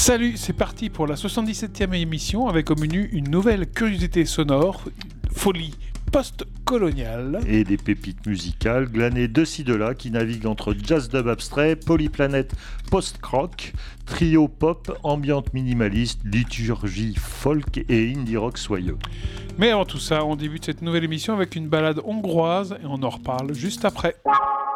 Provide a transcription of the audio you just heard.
Salut, c'est parti pour la 77e émission avec au menu une nouvelle curiosité sonore, folie post-coloniale. Et des pépites musicales glanées de ci de là qui naviguent entre jazz dub abstrait, polyplanète post-croc, trio pop, ambiante minimaliste, liturgie folk et indie rock soyeux. Mais avant tout ça, on débute cette nouvelle émission avec une balade hongroise et on en reparle juste après.